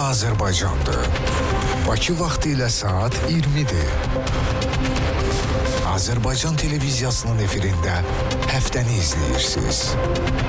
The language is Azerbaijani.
Azərbaycandır. Bakı vaxtı ilə saat 20-dir. Azərbaycan televiziyasının efirində həftəni izləyirsiniz.